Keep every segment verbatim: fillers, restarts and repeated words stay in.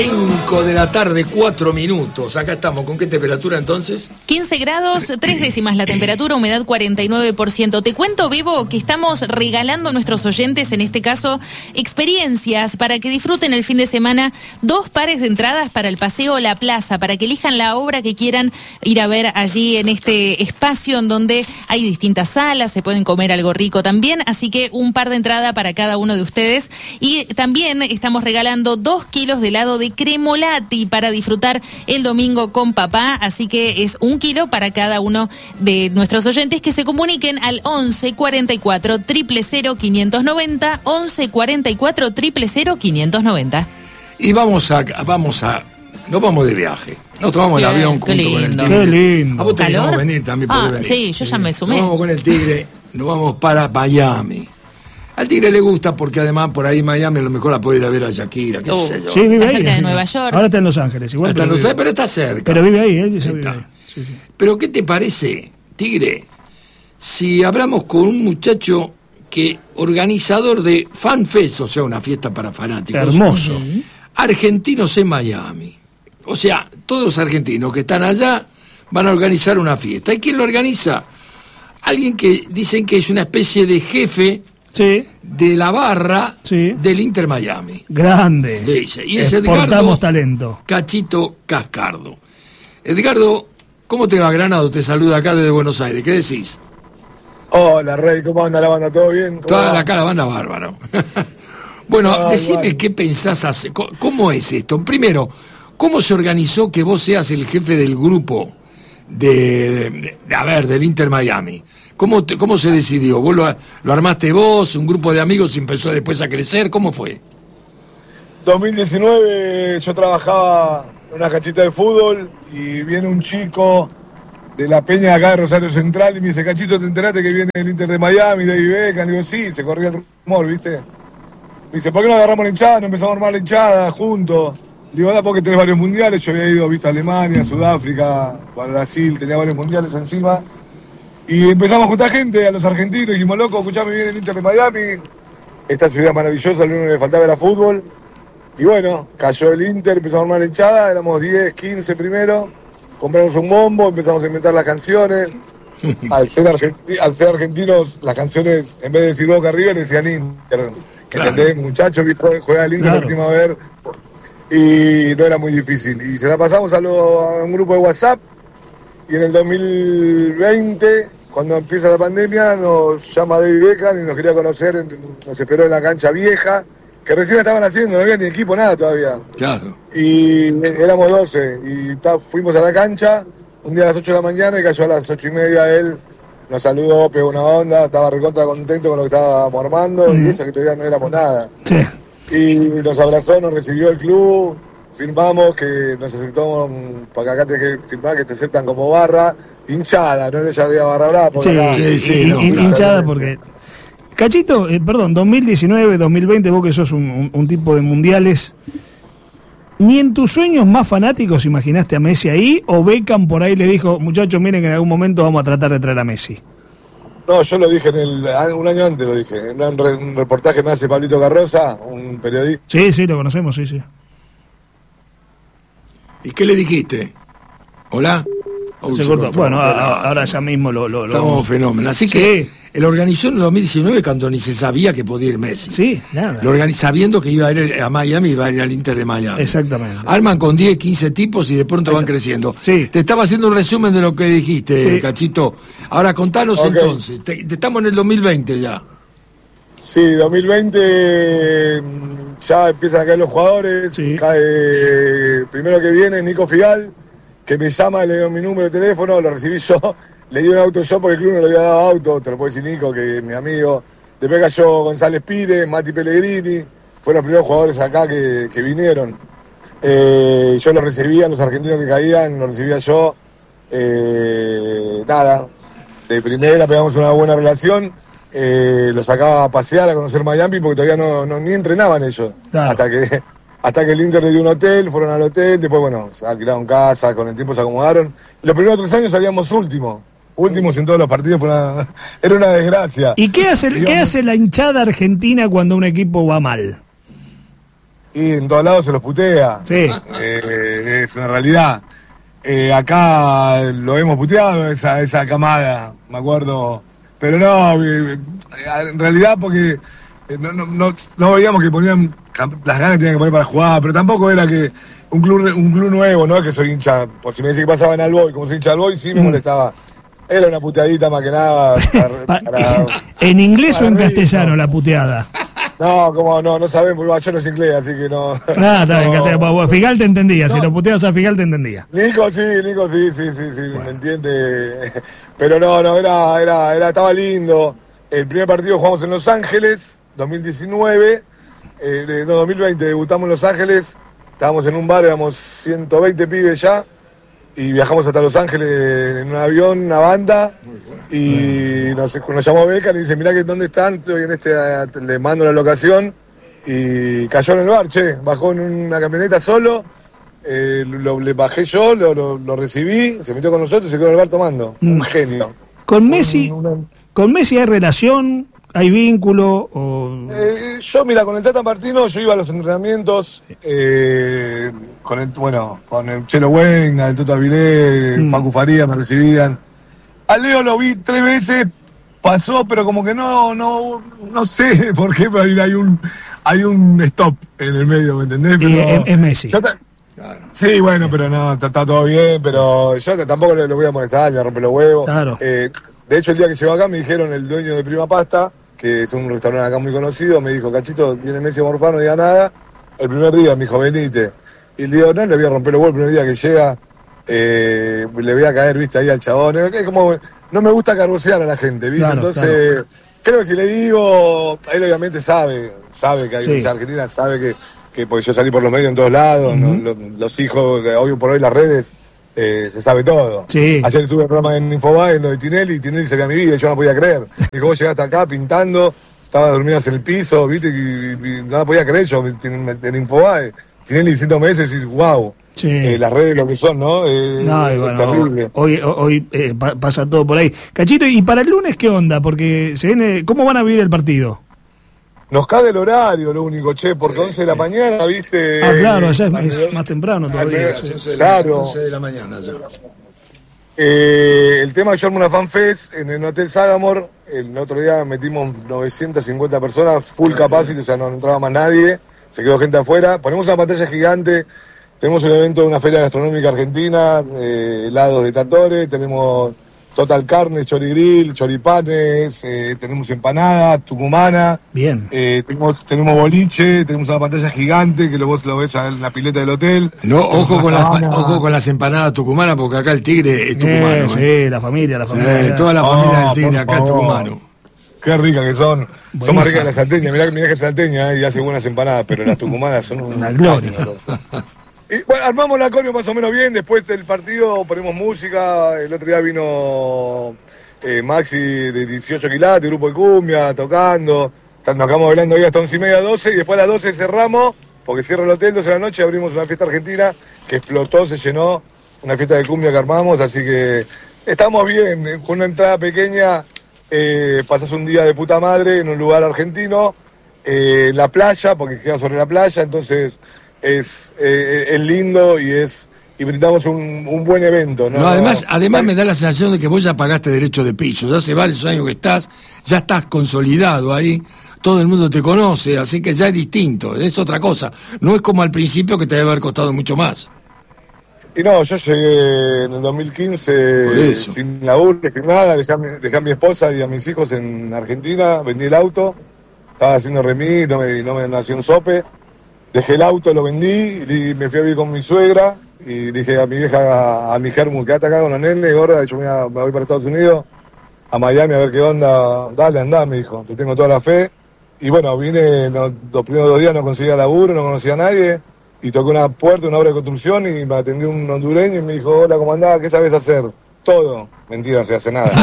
cinco de la tarde, cuatro minutos. Acá estamos. ¿Con qué temperatura entonces? quince grados, tres décimas la temperatura, humedad cuarenta y nueve por ciento. Te cuento, Bebo, que estamos regalando a nuestros oyentes, en este caso, experiencias para que disfruten el fin de semana, dos pares de entradas para el Paseo La Plaza, para que elijan la obra que quieran ir a ver allí en este espacio en donde hay distintas salas, se pueden comer algo rico también, así que un par de entradas para cada uno de ustedes. Y también estamos regalando dos kilos de helado de Cremolati para disfrutar el domingo con papá, así que es un kilo para cada uno de nuestros oyentes que se comuniquen al once cuarenta y cuatro, cero cero, quinientos noventa, once cuarenta y cuatro, cero cero, quinientos noventa. Y vamos a, vamos a, nos vamos de viaje, nos tomamos el avión junto con el Tigre. Qué lindo. A vos te ¿Calor? dejamos venir también, Ah, podés venir. sí, yo ya me sumé. Nos vamos con el Tigre, nos vamos para Miami. Al Tigre le gusta porque además por ahí en Miami a lo mejor la puede ir a ver a Shakira, qué Oh. sé yo. Sí, vive Está ahí. cerca de sí. Nueva York. Ahora está en Los Ángeles, igual. Hasta pero no vive- sé, pero está cerca. Pero vive ahí, él se Ahí vive está. ahí. Sí, sí. Pero ¿qué te parece, Tigre, si hablamos con un muchacho que organizador de Fan Fest, o sea, una fiesta para fanáticos, Hermoso. argentinos en Miami? O sea, todos los argentinos que están allá van a organizar una fiesta. ¿Y quién lo organiza? Alguien que dicen que es una especie de jefe Sí, de la barra Sí. del Inter Miami. grande. Dice, y es Exportamos Edgardo talento. Cachito Cascardo. Edgardo, ¿cómo te va, Granado? Te saluda acá desde Buenos Aires. ¿Qué decís? Hola, Rey, ¿cómo anda la banda? ¿Todo bien? ¿Cómo Toda va? la cara banda bárbaro. Bueno, Ah, decime bueno. qué pensás hacer. Co- ¿Cómo es esto? Primero, ¿cómo se organizó que vos seas el jefe del grupo de, de- de- a ver, del Inter Miami? ¿Cómo, te- cómo se decidió? ¿Vos lo, lo armaste vos? ¿Un grupo de amigos empezó después a crecer? ¿Cómo fue? dos mil diecinueve yo trabajaba en una canchita de fútbol y viene un chico de la peña acá de Rosario Central y me dice, Cachito, ¿te enteraste que viene el Inter de Miami, David Beckham? Le digo, sí, se corría el rumor, ¿viste? Me dice, ¿por qué no agarramos la hinchada? No empezamos a armar la hinchada juntos. Le digo, da porque tenés varios mundiales. Yo había ido, viste, a Alemania, Sudáfrica, para Brasil, tenía varios mundiales encima. Y empezamos a juntar gente, a los argentinos, y dijimos, loco, escuchame, viene el Inter de Miami, esta ciudad maravillosa, lo único que le faltaba era fútbol. Y bueno, cayó el Inter, empezamos a armar la hinchada, éramos diez, quince primero, compramos un bombo, empezamos a inventar las canciones. Al ser, argenti- al ser argentinos, las canciones, en vez de decir Boca River, decían Inter. Claro. ¿Entendés? Muchachos, que juega el Inter, Claro. la última vez. Y no era muy difícil. Y se la pasamos a, lo- a un grupo de WhatsApp. Y en el dos mil veinte, cuando empieza la pandemia, nos llama David Beckham y nos quería conocer, en- nos esperó en la cancha vieja, que recién la estaban haciendo, no había ni equipo, nada todavía. Claro. Y éramos doce, y ta- fuimos a la cancha, un día a las ocho de la mañana, y cayó a las ocho y media él, nos saludó, pegó una onda, estaba recontra contento con lo que estábamos armando, y eso que todavía no éramos nada. Sí. Y nos abrazó, nos recibió el club, firmamos que nos aceptamos, para que acá tenés que firmar que te aceptan como barra, hinchada, no ya había barra brava, porque Sí, acá- Sí, sí, hin- no, hin- claro. hinchada porque... Cachito, eh, perdón, dos mil diecinueve, dos mil veinte, vos que sos un, un- un tipo de mundiales, ¿ni en tus sueños más fanáticos imaginaste a Messi ahí? ¿O Beckham por ahí le dijo, muchachos, miren que en algún momento vamos a tratar de traer a Messi? No, yo lo dije en el, un año antes lo dije, en un, re- un reportaje me hace Pablito Carroza, un periodista. Sí, sí, lo conocemos, sí, sí. ¿Y qué le dijiste? ¿Hola? Uy, Se se cortó. cortó. Bueno, Pero, ahora, ahora ya mismo lo... lo, lo- Estamos fenómenos. Así que Sí. él organizó en el dos mil diecinueve cuando ni se sabía que podía ir Messi. Sí, nada. Lo organizó sabiendo que iba a ir a Miami y iba a ir al Inter de Miami. Exactamente. Arman con diez, quince tipos y de pronto van creciendo. Sí. Te estaba haciendo un resumen de lo que dijiste, Sí. Cachito. Ahora contanos Ok. entonces. Te, te estamos en el dos mil veinte ya. Sí, dos mil veinte mm, ya empiezan a caer los jugadores, Sí. cae primero que viene Nico Figal, que me llama, le doy mi número de teléfono, lo recibí yo, le di un auto yo porque el club no le había dado auto, te lo puede decir Nico, que es mi amigo. Después cayó González Pires, Mati Pellegrini, fueron los primeros jugadores acá que, que vinieron. Eh, yo los recibía, los argentinos que caían, los recibía yo. Eh, nada, de primera pegamos una buena relación. Eh, los sacaba a pasear, a conocer Miami, porque todavía no, no- ni entrenaban ellos. Claro. Hasta que hasta que el Inter le dio un hotel, fueron al hotel, después, bueno, se alquilaron casa, con el tiempo se acomodaron. Y los primeros tres años salíamos últimos. Últimos en todos los partidos, fue una- era una desgracia. ¿Y qué hace, qué Digamos- hace la hinchada argentina cuando un equipo va mal? y en todos lados se los putea. Sí. Eh, es una realidad. Eh, acá lo hemos puteado, esa, esa camada, me acuerdo. Pero no, eh, en realidad porque no, no, no, no veíamos que ponían las ganas que tenían que poner para jugar, pero tampoco era que un club un club nuevo, no es que soy hincha, por si me dice que pasaba en Alboy, como soy hincha de Alboy, sí me mm. molestaba. Era una puteadita más que nada. Para, para, ¿En inglés o en reír, castellano no. la puteada? No, como no, no sabemos, yo no sé inglés, así que no. Ah, está bien, no, castellano. Figal te entendía, no. Si lo puteabas a Figal te entendía. Nico sí, Nico sí, sí, sí, sí, bueno. Me entiende. Pero no, no, era, era, era, estaba lindo. El primer partido jugamos en Los Ángeles, dos mil diecinueve, eh, no, dos mil veinte, debutamos en Los Ángeles, estábamos en un bar, éramos ciento veinte pibes ya, y viajamos hasta Los Ángeles en un avión, una banda, y nos, nos llamó Beca, le dice, mirá que dónde están, estoy en este, le mando la locación, y cayó en el bar, che, bajó en una camioneta solo, eh, lo, le bajé yo, lo, lo, lo recibí, se metió con nosotros y se quedó en el bar tomando, mm. un genio. Con Messi, un, una... ¿con Messi hay relación? ¿Hay vínculo? O... Eh, yo, mira, con el Tata Martino, yo iba a los entrenamientos, eh, con el, bueno, con el Chelo Wayne, el Tuto Avilé, mm. Pacu Faría, me recibían. A Leo lo vi tres veces, pasó, pero como que no, no, no sé por qué, pero hay un, hay un stop en el medio, ¿me entendés? Pero, es, es Messi. Ta... Claro. Sí, bueno, pero no, está, está todo bien, pero yo tampoco lo voy a molestar, me rompe los huevos. Claro. Eh, de hecho, el día que llegó acá me dijeron, el dueño de Prima Pasta, que es un restaurante acá muy conocido, me dijo, Cachito, viene Messi Morfano, no diga nada. El primer día me dijo, venite. Y le digo, no, le voy a romper los huevos el primer día que llega, eh, le voy a caer, viste, ahí al chabón. Es como, no me gusta cargosear a la gente, viste. Claro, entonces, claro. Creo que si le digo, él obviamente sabe, sabe que hay sí. mucha Argentina, sabe que, que porque yo salí por los medios en todos lados, uh-huh. ¿no? los, los hijos, hoy por hoy las redes, Eh, se sabe todo. Sí. Ayer estuve en el programa en Infobae, en lo de Tinelli, y Tinelli se veía mi vida, y yo no podía creer. Dijo, vos llegaste acá pintando, estaba dormidas en el piso, viste, y, y nada podía creer yo en Infobae. Tinelli diciéndome eso y decir, wow, sí. eh, las redes lo que son, ¿no? Eh, no es bueno, terrible. Hoy, hoy eh, pasa todo por ahí. Cachito, ¿y para el lunes qué onda? Porque se viene, ¿cómo van a vivir el partido? Nos cae el horario, lo único, che, porque sí, once de la mañana, viste. Ah, claro, allá es, es más temprano todavía. Sí. once de la, claro. once de la mañana ya. Eh, el tema, yo armé una fanfest en el Hotel Sagamore. El otro día metimos novecientas cincuenta personas, full capacity, o sea, no entraba más nadie, se quedó gente afuera. Ponemos una pantalla gigante, tenemos un evento de una feria gastronómica argentina, eh, helados de Tatore, tenemos Total Carne, chorigrill, choripanes, eh, tenemos empanada, tucumana. Bien. Eh, tenemos, tenemos boliche, tenemos una pantalla gigante que lo, vos lo ves en la pileta del hotel. No, ojo con, las, ojo con las empanadas tucumanas, porque acá el tigre es tucumano. Eh, eh. Sí, la familia, la familia. Sí, toda la oh, familia del tigre acá es tucumano. Qué ricas que son. Buenísimo. Son más ricas que las salteñas. Mirá, mirá que es salteña, eh, y hace buenas empanadas, pero las tucumanas son una gloria. Y, bueno, armamos la coreo más o menos bien, después del partido ponemos música, el otro día vino eh, Maxi de dieciocho quilates, grupo de cumbia, tocando, nos acabamos bailando ahí hasta once y media, doce, y después a las doce cerramos, porque cierra el hotel, doce de la noche, abrimos una fiesta argentina que explotó, se llenó, una fiesta de cumbia que armamos, así que estamos bien, con una entrada pequeña, eh, pasás un día de puta madre en un lugar argentino, eh, en la playa, porque queda sobre la playa, entonces... Es, eh, es lindo y es y brindamos un, un buen evento, ¿no? No, además, además me da la sensación de que vos ya pagaste derecho de piso, ya hace varios años que estás, ya estás consolidado ahí, todo el mundo te conoce, así que ya es distinto, es otra cosa, no es como al principio que te debe haber costado mucho más. Y no, yo llegué en el dos mil quince sin laburo, sin nada, dejé a, mi, dejé a mi esposa y a mis hijos en Argentina, vendí el auto, estaba haciendo remis, no me, no me no hacía un sope. Dejé el auto, lo vendí, y me fui a vivir con mi suegra, y dije a mi vieja, a mi germu, quédate acá con los nenes, gorda, yo me voy, a, me voy para Estados Unidos, a Miami a ver qué onda, dale, andá, me dijo, te tengo toda la fe. Y bueno, vine, no, los primeros dos días no conseguía laburo, no conocía a nadie, y toqué una puerta, una obra de construcción, y me atendió un hondureño y me dijo, hola, ¿cómo andás? ¿Qué sabes hacer? Todo. Mentira, no se hace nada.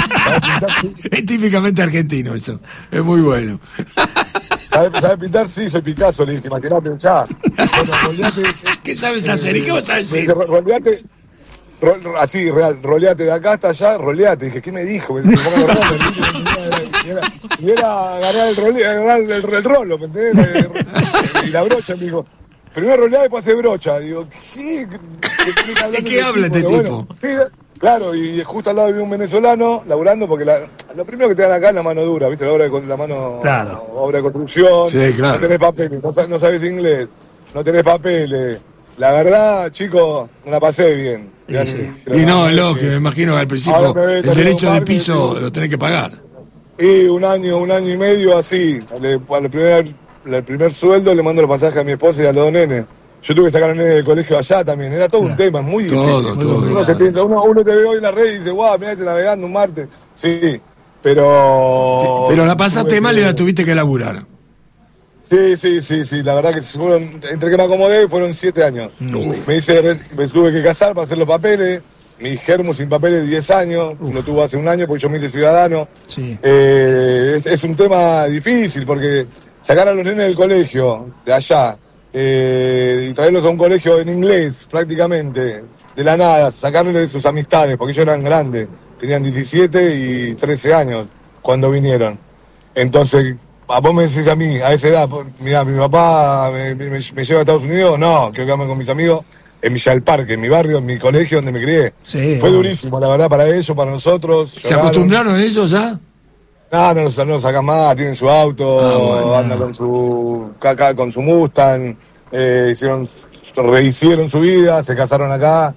Es típicamente argentino eso, es muy bueno. ¿Sabes sabe pintar? Sí, soy Picasso, le dije, imaginate, ya. Bueno, roleate, ¿qué sabes hacer? ¿Y qué vas a decir? Me dice, roleate, ro, así, real, roleate de acá hasta allá, roleate. Dije, ¿qué me dijo? Me dijo, y era, y era ganar el, role, ganar el, el, el rolo, ¿me entendés? y la brocha, me dijo, primero roleada y después hace brocha. Digo, ¿qué? ¿De qué habla este tipo? Bueno, sí, claro, y justo al lado había un venezolano laburando, porque la, lo primero que te dan acá es la mano dura, ¿viste? La obra de, la mano, claro. obra de construcción, sí, claro. No tenés papeles, no, no sabes inglés, no tenés papeles. La verdad, chicos, me la pasé bien. Y, sí. y no, lógico, me imagino que al principio el derecho de piso lo tenés que pagar. Y un año, un año y medio así. Le, al primer, el primer sueldo le mando los pasajes a mi esposa y a los dos nenes. Yo tuve que sacar a los nenes del colegio allá también. Era todo un tema, muy todo, difícil. Todo, uno, todo. Se piensa, uno, uno te ve hoy en la red y dice, guau, mirá, te navegando un martes. Sí, pero... Pero la pasaste mal y la tuviste que laburar. Sí, sí, sí, sí. La verdad que fueron, entre que me acomodé, fueron siete años. No. Me hice, me tuve que casar para hacer los papeles. Mi germo sin papeles, diez años, Uf. Lo tuvo hace un año porque yo me hice ciudadano. Sí. Eh, es, es un tema difícil porque sacar a los nenes del colegio, de allá, eh, y traerlos a un colegio en inglés prácticamente, de la nada, sacarles de sus amistades, porque ellos eran grandes, tenían diecisiete y trece años cuando vinieron. Entonces, a vos me decís a mí, a esa edad, mira, mi papá me, me, me lleva a Estados Unidos, no, quiero quedarme con mis amigos. En Villa del Parque, en mi barrio, en mi colegio donde me crié. Sí, Fue durísimo, la verdad, para ellos, para nosotros. ¿Se lloraron. Acostumbraron ellos ya? No, no, no, no sacan más, tienen su auto, ah, bueno, andan no. con su caca, con su Mustang, eh, hicieron, rehicieron su vida, se casaron acá,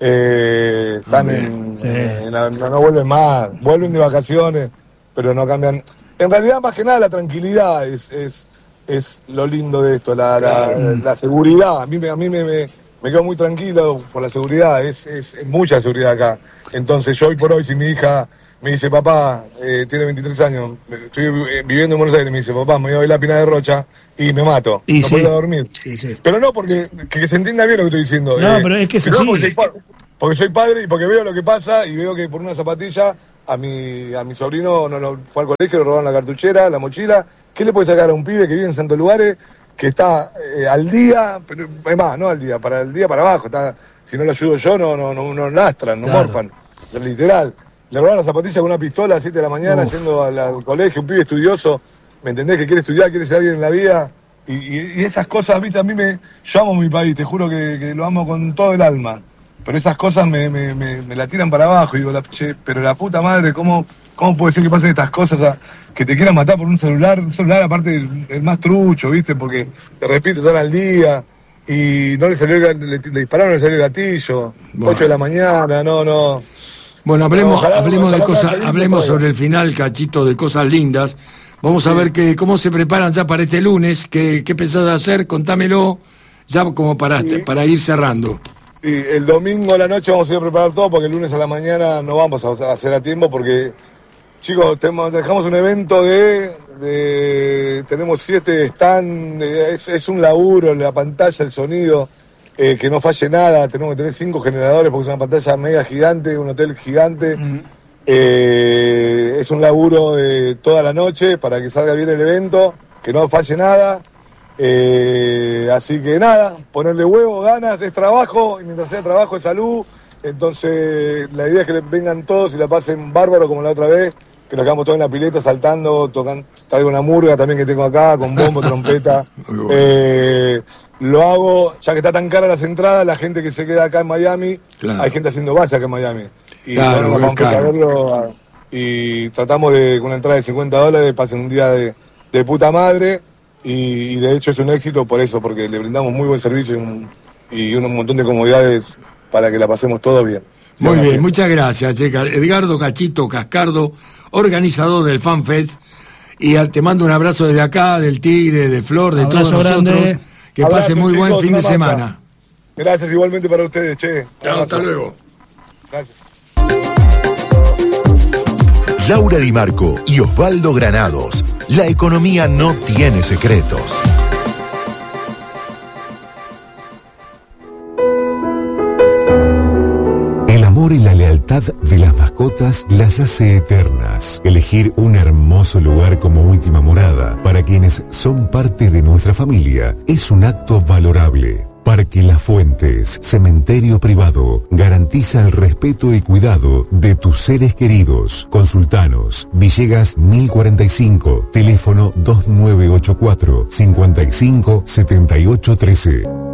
eh, están en, sí. en la, no, no vuelven más, vuelven de vacaciones, pero no cambian. En realidad, más que nada, la tranquilidad es, es, es lo lindo de esto, la, claro. la, la seguridad. A mí, a mí me, me Me quedo muy tranquilo por la seguridad, es, es, es mucha seguridad acá. Entonces yo hoy por hoy, si mi hija me dice, papá, eh, tiene veintitrés años, estoy viviendo en Buenos Aires, me dice, papá, me voy a bailar Pinar de Rocha y me mato, y no sí. puedo dormir. Y sí. Pero no porque que, que se entienda bien lo que estoy diciendo. No, eh, pero es que es así. Porque soy, porque soy padre y porque veo lo que pasa y veo que por una zapatilla a mi, a mi sobrino no, no, fue al colegio, le robaron la cartuchera, la mochila. ¿Qué le puede sacar a un pibe que vive en Santos Lugares, que está eh, al día, pero es más, no al día, para el día para abajo, está, si no lo ayudo yo, no, no, no, no lastran, no claro. morfan, literal. Le robaron la zapatilla con una pistola a las siete de la mañana, Uf. yendo al, al colegio, un pibe estudioso, ¿me entendés? Que quiere estudiar, quiere ser alguien en la vida, y, y, y esas cosas, viste, a mí me, yo amo mi país, te juro que, que lo amo con todo el alma, pero esas cosas me, me, me, me la tiran para abajo, y digo, la, che, pero la puta madre, ¿cómo, cómo puede ser que pasen estas cosas a, que te quieran matar por un celular, un celular aparte el, el más trucho, ¿viste? Porque, te repito, están al día y no le salió el, le, le dispararon, le salió el gatillo, bueno. ocho de la mañana, no, no. Bueno, hablemos, no, ojalá, hablemos ojalá, de cosas, hablemos sobre el final, Cachito, de cosas lindas. Vamos sí. a ver que, cómo se preparan ya para este lunes, qué, qué pensás hacer, contámelo, ya como para, sí. para ir cerrando. Sí, el domingo a la noche vamos a ir a preparar todo, porque el lunes a la mañana no vamos a hacer a tiempo, porque... Chicos, tenemos, dejamos un evento de, de tenemos siete stand, es, es un laburo, la pantalla, el sonido, eh, que no falle nada, tenemos que tener cinco generadores porque es una pantalla mega gigante, un hotel gigante, uh-huh. eh, es un laburo de toda la noche para que salga bien el evento, que no falle nada, eh, así que nada, ponerle huevo, ganas, es trabajo, y mientras sea trabajo es salud. Entonces la idea es que vengan todos y la pasen bárbaro como la otra vez, que nos quedamos todos en la pileta saltando, tocan, traigo una murga también que tengo acá, con bombo, trompeta. Bueno. eh, lo hago, ya que está tan cara las entradas, la gente que se queda acá en Miami, claro. hay gente haciendo base acá en Miami. Y claro, bueno, vamos a verlo y tratamos de, con una entrada de cincuenta dólares, pasen un día de, de puta madre, y, y de hecho es un éxito por eso, porque le brindamos muy buen servicio y un, y un montón de comodidades para que la pasemos todo bien. Muy bien, bien, muchas gracias, Checa. Edgardo Cachito Cascardo, organizador del FanFest, y te mando un abrazo desde acá, del Tigre, de Flor, de abrazo todos nosotros, grande. Que abrazo, pase muy chicos, buen fin de masa. semana. Gracias igualmente para ustedes, che. Chao, hasta luego. Gracias. Laura Di Marco y Osvaldo Granados. La economía no tiene secretos. Y la lealtad de las mascotas las hace eternas. Elegir un hermoso lugar como última morada para quienes son parte de nuestra familia es un acto valorable. Parque Las Fuentes, cementerio privado, garantiza el respeto y cuidado de tus seres queridos. Consultanos, Villegas mil cuarenta y cinco, teléfono dos nueve ocho cuatro, cinco cinco siete ocho uno tres.